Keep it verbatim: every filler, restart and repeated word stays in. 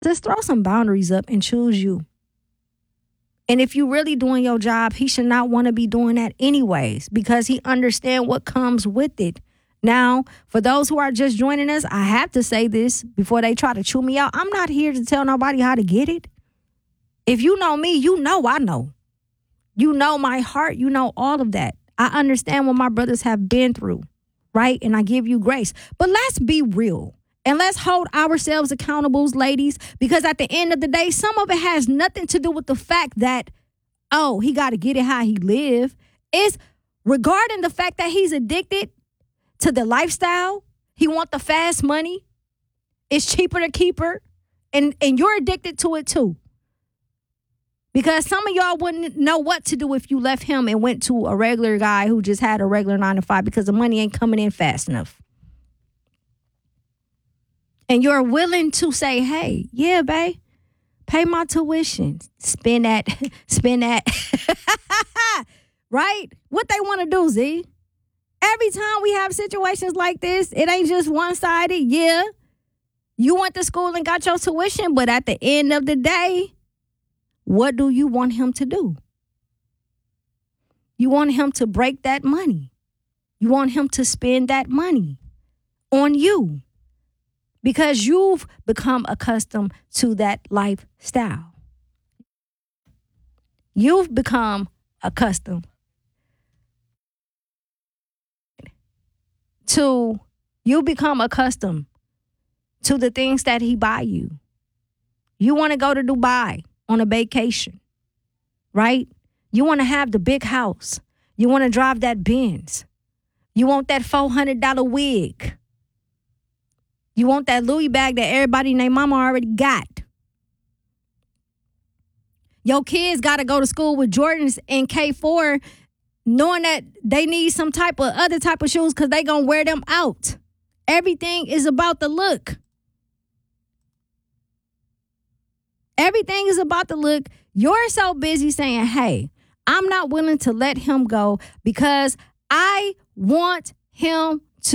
Just throw some boundaries up and choose you. And if you really doing your job, he should not want to be doing that anyways, because he understand what comes with it. Now, for those who are just joining us, I have to say this before they try to chew me out. I'm not here to tell nobody how to get it. If you know me, you know I know. You know my heart. You know all of that. I understand what my brothers have been through, right? And I give you grace. But let's be real. And let's hold ourselves accountable, ladies, because at the end of the day, some of it has nothing to do with the fact that, oh, he got to get it how he live. It's regarding the fact that he's addicted to the lifestyle. He want the fast money. It's cheaper to keep her. And, and you're addicted to it too. Because some of y'all wouldn't know what to do if you left him and went to a regular guy who just had a regular nine to five because the money ain't coming in fast enough. And you're willing to say, hey, yeah, babe, pay my tuition. Spend that, spend that. Right? What they want to do, Z? Every time we have situations like this, it ain't just one-sided. Yeah, you went to school and got your tuition, but at the end of the day, what do you want him to do? You want him to break that money. You want him to spend that money on you. Because you've become accustomed to that lifestyle. You've become accustomed to, you become accustomed to the things that he buy you. You want to go to Dubai on a vacation, right? You want to have the big house. You want to drive that Benz. You want that four hundred dollars wig. You want that Louis bag that everybody named mama already got. Your kids got to go to school with Jordans and K four knowing that they need some type of other type of shoes because they going to wear them out. Everything is about the look. Everything is about the look. You're so busy saying, hey, I'm not willing to let him go because I want him